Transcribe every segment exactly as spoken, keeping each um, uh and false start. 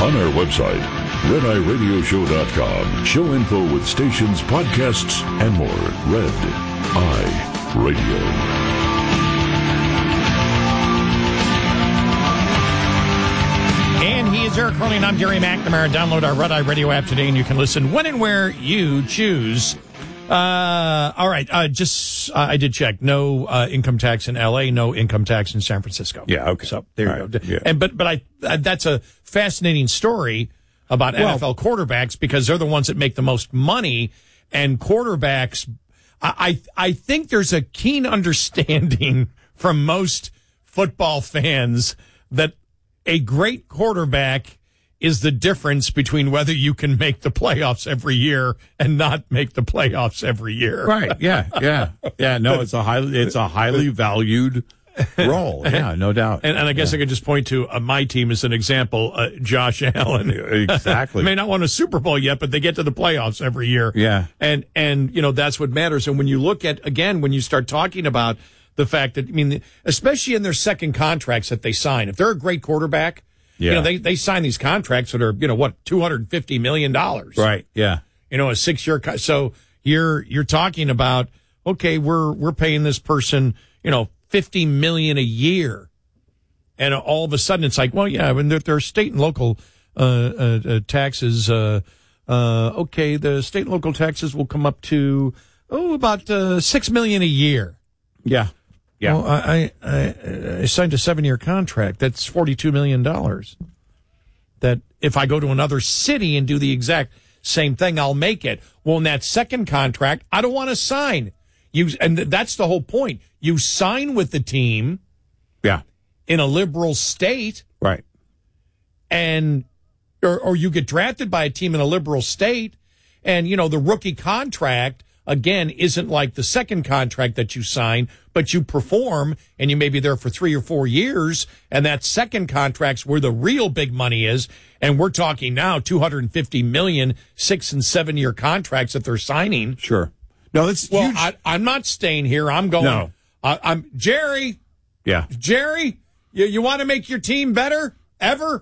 On our website, red eye radio show dot com. Show info with stations, podcasts, and more. Red Eye Radio. And he is Eric Curley, and I'm Gary McNamara. Download our Red Eye Radio app today, and you can listen when and where you choose. Uh, all right, uh, just, uh, I did check. No uh, income tax in L A, no income tax in San Francisco. Yeah, okay. So there you right. go. Yeah. And But but I uh, that's a fascinating story about well, N F L quarterbacks because they're the ones that make the most money, and quarterbacks, I, I, I think there's a keen understanding from most football fans that a great quarterback is the difference between whether you can make the playoffs every year and not make the playoffs every year. Right. Yeah. Yeah. Yeah. No, it's a highly, it's a highly valued role. Yeah, no doubt. And, and I guess yeah. I could just point to uh, my team as an example, uh, Josh Allen. Exactly. May not won a Super Bowl yet, but they get to the playoffs every year. Yeah. And, and, you know, that's what matters. And when you look at, again, when you start talking about the fact that, I mean, especially in their second contracts that they sign, if they're a great quarterback, yeah. you know, they, they sign these contracts that are, you know, what, two hundred fifty million dollars. Right. Yeah. You know, a six year, co- so you're, you're talking about, okay, we're, we're paying this person, you know, fifty million a year. And all of a sudden it's like, well, yeah, when there, there are state and local, uh, uh, uh taxes, uh, uh, okay, the state and local taxes will come up to, oh, about, uh, six million a year. Yeah. Yeah. Well, I, I, I signed a seven-year contract. That's forty-two million dollars. That if I go to another city and do the exact same thing, I'll make it. Well, in that second contract, I don't want to sign. You, and that's the whole point. You sign with the team. Yeah. In a liberal state. Right. And, or, or you get drafted by a team in a liberal state. And, you know, the rookie contract, again, isn't like the second contract that you sign, but you perform and you may be there for three or four years. And that second contract's where the real big money is. And we're talking now two hundred fifty million, six and seven year contracts that they're signing. Sure. No, it's well, huge. I, I'm not staying here. I'm going. No. Uh, I'm Jerry. Yeah. Jerry, you, you want to make your team better ever?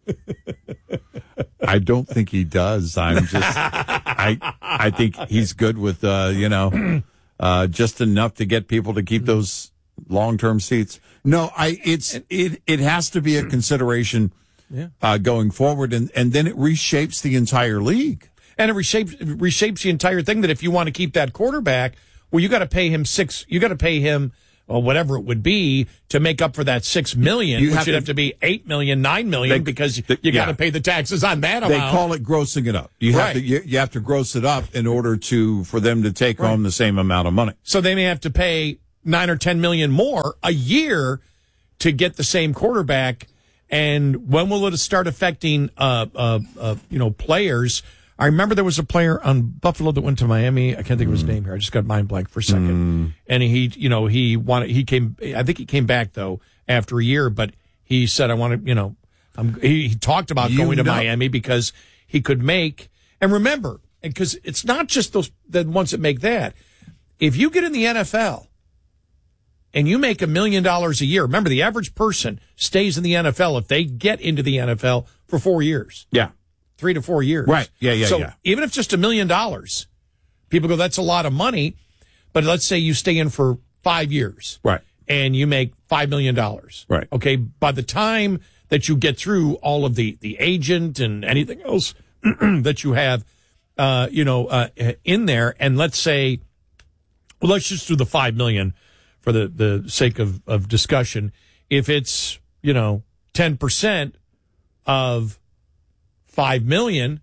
I don't think he does. I'm just, I, I think he's good with, uh, you know, uh, just enough to get people to keep those long-term seats. No, I, it's, it, it has to be a consideration, yeah. uh, going forward, and, and then it reshapes the entire league. And it reshapes, reshapes the entire thing that if you want to keep that quarterback, well, you got to pay him six, you got to pay him, or whatever it would be to make up for that six million, you which have would to, have to be eight million, nine million, they, because they, you got yeah. to pay the taxes on that amount. They call it grossing it up. You have right. to, you, you have to gross it up in order to, for them to take right. home the same amount of money. So they may have to pay nine or ten million more a year to get the same quarterback. And when will it start affecting, uh, uh, uh, you know, players? I remember there was a player on Buffalo that went to Miami. I can't think of his name here. I just got mind blank for a second. Mm. And he, you know, he wanted, he came, I think he came back though after a year, but he said, I want to, you know, I'm, he, he talked about you going to know. Miami because he could make, and remember, because it's not just those, the ones that make that. If you get in the N F L and you make a million dollars a year, remember the average person stays in the N F L if they get into the N F L for four years. Yeah. Three to four years. Right. Yeah, yeah, so yeah. even if just a million dollars, people go, that's a lot of money. But let's say you stay in for five years. Right. And you make five million dollars. Right. Okay. By the time that you get through all of the, the agent and anything else that you have, uh, you know, uh, in there, and let's say, well, let's just do the five million for the, the sake of, of discussion. If it's, you know, ten percent of Five million.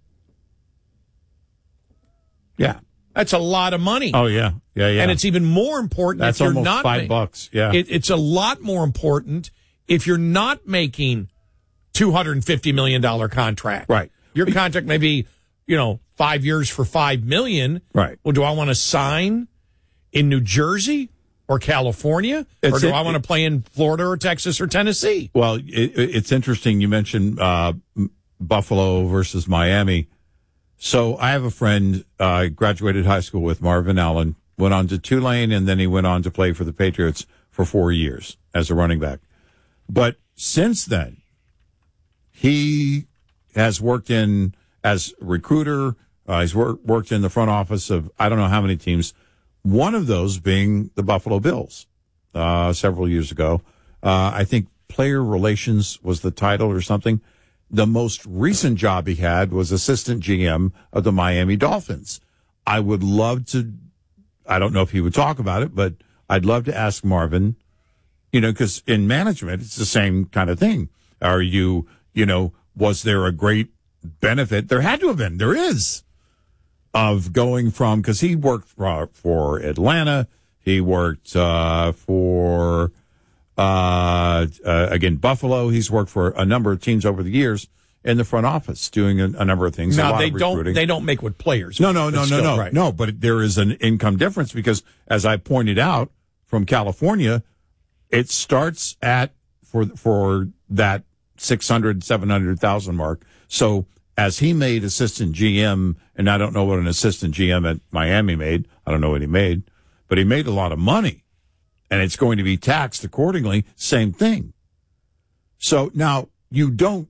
Yeah. That's a lot of money. Oh, yeah. Yeah, yeah. And it's even more important That's if you're almost not five ma- bucks. Yeah. It, it's a lot more important if you're not making two hundred fifty million dollars contract. Right. Your contract may be, you know, five years for five million. Right. Well, do I want to sign in New Jersey or California? It's or do it, I want to play in Florida or Texas or Tennessee? Well, it, it's interesting. You mentioned, uh, Buffalo versus Miami. So I have a friend, uh, graduated high school with Marvin Allen, went on to Tulane, and then he went on to play for the Patriots for four years as a running back. But since then, he has worked in as recruiter. Uh, he's wor- worked in the front office of I don't know how many teams. One of those being the Buffalo Bills uh, several years ago. Uh, I think player relations was the title or something. The most recent job he had was assistant G M of the Miami Dolphins. I would love to, I don't know if he would talk about it, but I'd love to ask Marvin, you know, because in management, it's the same kind of thing. Are you, you know, was there a great benefit? There had to have been. There is. Of going from, because he worked for, for Atlanta, he worked uh, for, uh, uh, again, Buffalo. He's worked for a number of teams over the years in the front office, doing a, a number of things. Now, they don't they don't make with players. No, no, no, no, still, no, right. no. But there is an income difference because, as I pointed out, from California, it starts at for for that six hundred, seven hundred thousand mark. So. As he made assistant G M, and I don't know what an assistant G M at Miami made. I don't know what he made, but he made a lot of money, and it's going to be taxed accordingly. Same thing. So now you don't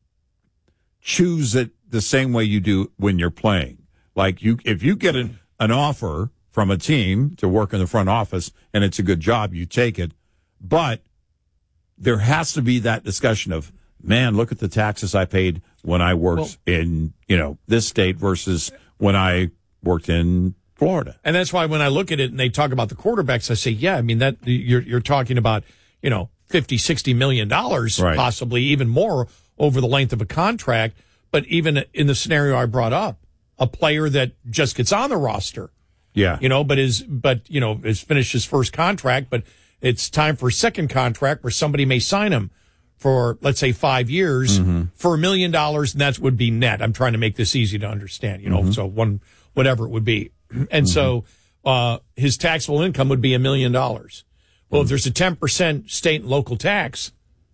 choose it the same way you do when you're playing. Like you, if you get an, an offer from a team to work in the front office and it's a good job, you take it. But there has to be that discussion of, man, look at the taxes I paid when I worked well, in, you know, this state versus when I worked in Florida. And that's why when I look at it and they talk about the quarterbacks, I say, yeah, I mean, that you're you're talking about, you know, fifty, sixty million dollars, right. Possibly even more over the length of a contract. But even in the scenario I brought up, a player that just gets on the roster, yeah, you know, but is, but, you know, has finished his first contract, but it's time for a second contract where somebody may sign him for, let's say, five years mm-hmm. for a million dollars, and that would be net. I'm trying to make this easy to understand, you know, mm-hmm. so one, whatever it would be. And mm-hmm. so uh, his taxable income would be a million dollars. Well, mm-hmm. if there's a ten percent state and local tax,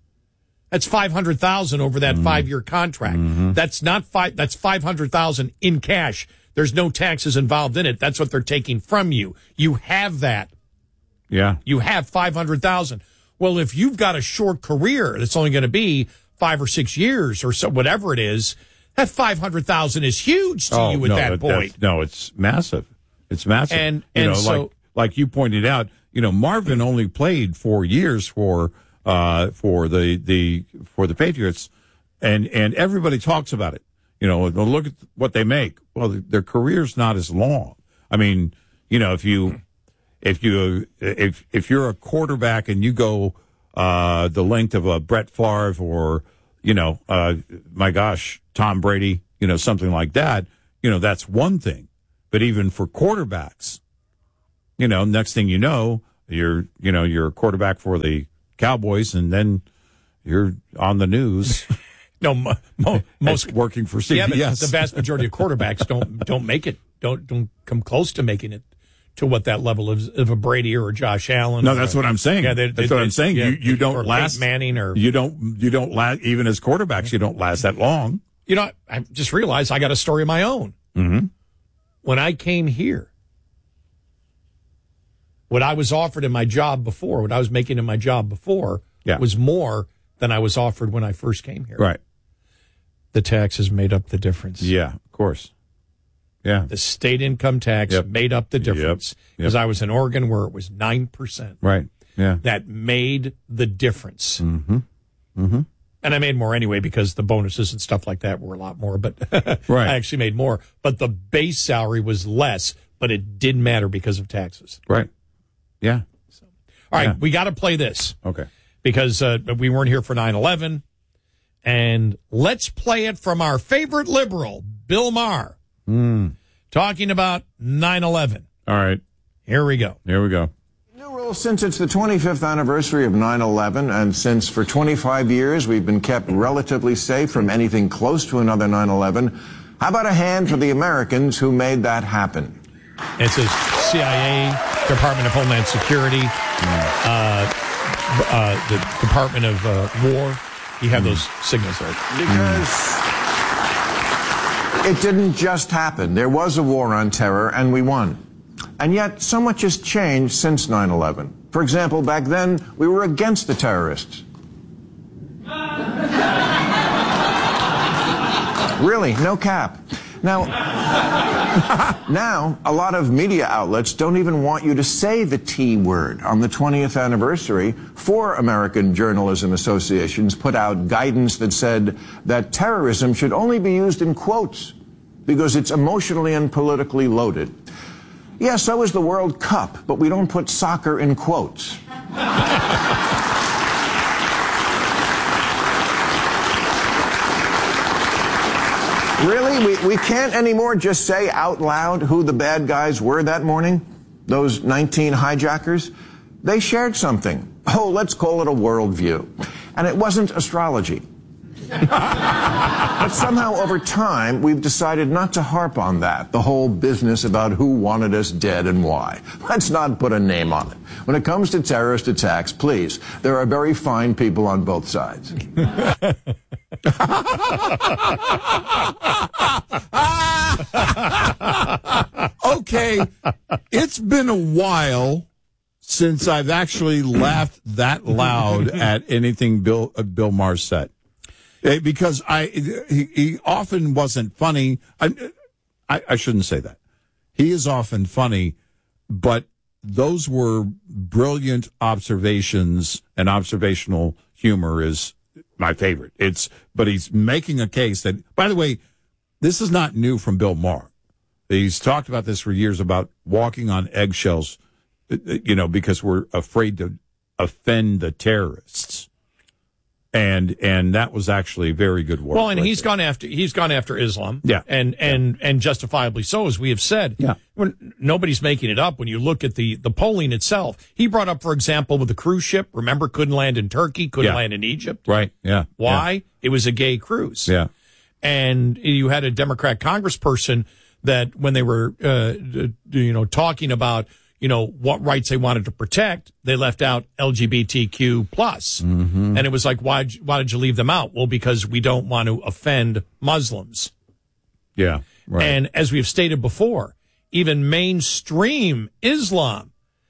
that's five hundred thousand dollars over that mm-hmm. five-year contract. Mm-hmm. That's not five, that's five hundred thousand dollars in cash. There's no taxes involved in it. That's what they're taking from you. You have that. Yeah. You have five hundred thousand dollars. Well, if you've got a short career that's only going to be five or six years or so, whatever it is, that five hundred thousand is huge to oh, you at no, that point. No, it's massive. It's massive. And, you and know, so, like, like you pointed out, you know, Marvin only played four years for, uh, for the, the, for the Patriots. And, and everybody talks about it. You know, look at what they make. Well, their career's not as long. I mean, you know, if you, If you if if you're a quarterback and you go uh, the length of a Brett Favre or you know uh, my gosh Tom Brady, you know something like that, you know that's one thing. But even for quarterbacks, you know, next thing you know, you're you know you're a quarterback for the Cowboys, and then you're on the news. No, mo- mo- most working for C B S. Yeah, but the vast majority of quarterbacks don't don't make it. Don't don't come close to making it. To what that level of, of a Brady or a Josh Allen. No, that's a, what I'm saying. Yeah, they, that's they, what I'm saying. Yeah, you you don't or last Peyton Manning or you don't you don't last even as quarterbacks. You don't last that long. You know, I just realized I got a story of my own. Mm-hmm. When I came here, what I was offered in my job before, what I was making in my job before, yeah. was more than I was offered when I first came here. Right. The taxes made up the difference. Yeah, of course. Yeah. The state income tax yep. made up the difference. Because yep. yep. I was in Oregon where it was nine percent. Right. Yeah. That made the difference. Mm-hmm. Mm-hmm. And I made more anyway because the bonuses and stuff like that were a lot more. But right. I actually made more. But the base salary was less, but it didn't matter because of taxes. Right. Yeah. So, all right. Yeah. We got to play this. Okay. Because uh, we weren't here for nine eleven. And let's play it from our favorite liberal, Bill Maher. Mm. Talking about nine eleven. All right. Here we go. Here we go. New rule since it's the twenty-fifth anniversary of nine eleven, and since for twenty-five years we've been kept relatively safe from anything close to another nine eleven, how about a hand for the Americans who made that happen? It says C I A, Department of Homeland Security, mm. uh, uh, the Department of uh, War. You have mm. those signals there. Because... Mm. It didn't just happen. There was a war on terror, and we won. And yet, so much has changed since nine eleven. For example, back then, we were against the terrorists. Really, no cap. Now, now, a lot of media outlets don't even want you to say the T word. On the twentieth anniversary, four American journalism associations put out guidance that said that terrorism should only be used in quotes because it's emotionally and politically loaded. Yeah, so is the World Cup, but we don't put soccer in quotes. Really? We, we can't anymore just say out loud who the bad guys were that morning? Those nineteen hijackers? They shared something. Oh, let's call it a worldview. And it wasn't astrology. But somehow over time, we've decided not to harp on that, the whole business about who wanted us dead and why. Let's not put a name on it. When it comes to terrorist attacks, please, there are very fine people on both sides. Okay, it's been a while since I've actually laughed that loud at anything Bill uh, Bill Maher said, uh, because I he, he often wasn't funny. I, I I shouldn't say that. He is often funny, but those were brilliant observations, and observational humor is my favorite. It's, but he's making a case that, by the way, this is not new from Bill Maher. He's talked about this for years, about walking on eggshells, you know, because we're afraid to offend the terrorists. And and that was actually very good work. Well, and right he's there. gone after he's gone after Islam. Yeah. And and yeah. and justifiably so, as we have said. Yeah. When nobody's making it up when you look at the, the polling itself. He brought up, for example, with the cruise ship, remember, couldn't land in Turkey, couldn't yeah. land in Egypt. Right. Yeah. Why? Yeah. It was a gay cruise. Yeah. And you had a Democrat congressperson that when they were uh, you know, talking about, you know, what rights they wanted to protect, they left out L G B T Q plus. Mm-hmm. And it was like, why, why did you leave them out? Well, because we don't want to offend Muslims. Yeah. Right. And as we've stated before, even mainstream Islam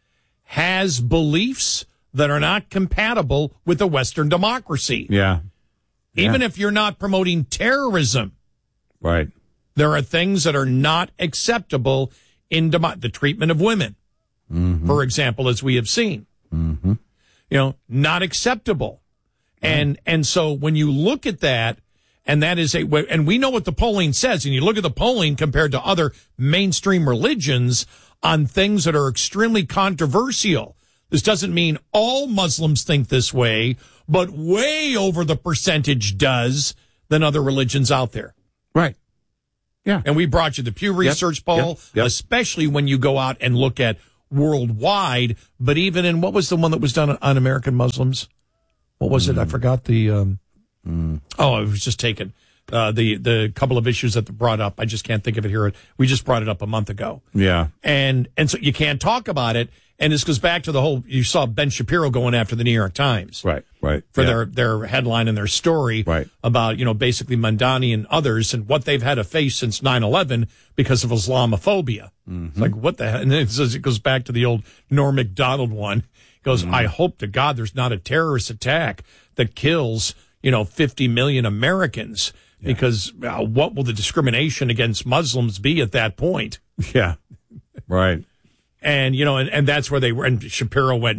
has beliefs that are not compatible with a Western democracy. Yeah. yeah. Even if you're not promoting terrorism. Right. There are things that are not acceptable in demo- the treatment of women. Mm-hmm. For example, as we have seen, mm-hmm. you know, not acceptable. Mm-hmm. And, and so when you look at that, and that is a, and we know what the polling says, and you look at the polling compared to other mainstream religions on things that are extremely controversial. This doesn't mean all Muslims think this way, but way over the percentage does than other religions out there. Right. Yeah. And we brought you the Pew Research yep. poll, yep. Yep. especially when you go out and look at worldwide, but even in, what was the one that was done on American Muslims? What was mm. it? I forgot the, um, mm. oh, it was just taken. Uh, the, the couple of issues that they brought up. I just can't think of it here. We just brought it up a month ago. Yeah. And, and so you can't talk about it. And this goes back to the whole, you saw Ben Shapiro going after the New York Times. Right, right. For yeah. their, their headline and their story. Right. About, you know, basically Mandani and others and what they've had to face since nine eleven because of Islamophobia. Mm-hmm. It's like, what the hell? And it says, it goes back to the old Norm Macdonald one. It goes, mm-hmm. I hope to God there's not a terrorist attack that kills, you know, fifty million Americans. Yeah. Because uh, what will the discrimination against Muslims be at that point? Yeah. Right. And, you know, and, and that's where they were. And Shapiro went,